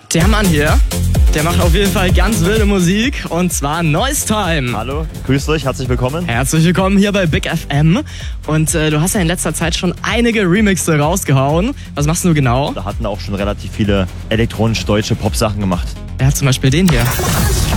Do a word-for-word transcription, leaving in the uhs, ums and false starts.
Der Mann hier, der macht auf jeden Fall ganz wilde Musik und zwar Noise Time. Hallo, grüßt euch, herzlich willkommen. Herzlich willkommen hier bei Big F M und äh, du hast ja in letzter Zeit schon einige Remixe rausgehauen. Was machst du genau? Da hatten auch schon relativ viele elektronisch deutsche Pop-Sachen gemacht. Er hat zum Beispiel den hier.